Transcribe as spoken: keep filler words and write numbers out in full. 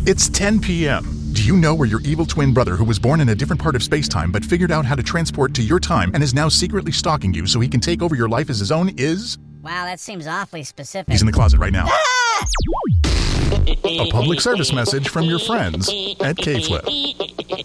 It's ten p.m. Do you know where your evil twin brother, who was born in a different part of space-time but figured out how to transport to your time and is now secretly stalking you so he can take over your life as his own, is? Wow, that seems awfully specific. He's in the closet right now. A public service message from your friends at K-Flip.